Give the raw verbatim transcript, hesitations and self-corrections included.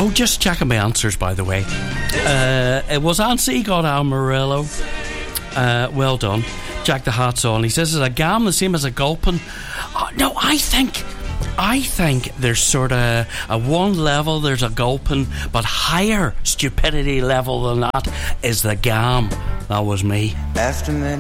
Oh, just checking my answers, by the way. Uh, it was Ansi got Amarillo. Uh, well done. Jack the Hat's on. He says, is a gam the same as a gulpin? Oh, no, I think... I think there's sort of at one level there's a gulpin, but higher stupidity level than that is the gam. That was me. After many